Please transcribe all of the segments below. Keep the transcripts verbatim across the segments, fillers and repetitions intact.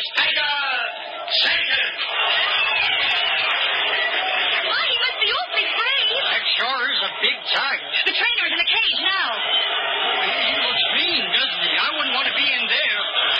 Tiger! Satan! Why, he must be awfully brave. That sure is a big tiger. The trainer's in the cage now. Oh, he, he looks mean, doesn't he? I wouldn't want to be in there.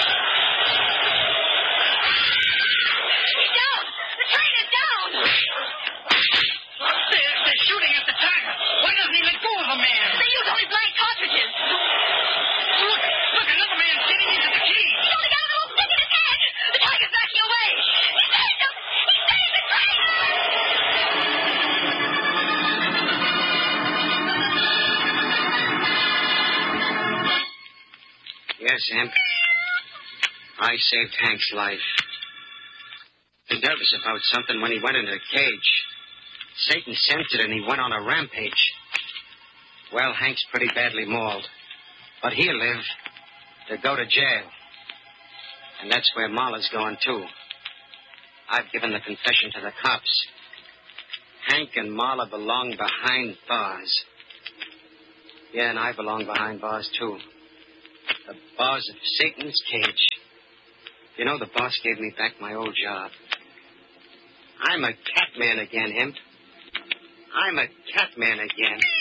He's down. The trainer's down. They're, they're shooting at the tiger. Why doesn't he let go of the man? They use only blank cartridges. Look, look, another man's getting into the cage. He's only got a little stick in his hand. The tiger's backing away. He saved him. He saved the trainer. Yes, Imp. I saved Hank's life. He was nervous about something when he went into the cage. Satan sensed it and he went on a rampage. Well, Hank's pretty badly mauled. But he'll live to go to jail. And that's where Marla's going, too. I've given the confession to the cops. Hank and Marla belong behind bars. Yeah, and I belong behind bars, too. The bars of Satan's cage. You know, the boss gave me back my old job. I'm a cat man again, Imp. I'm a cat man again.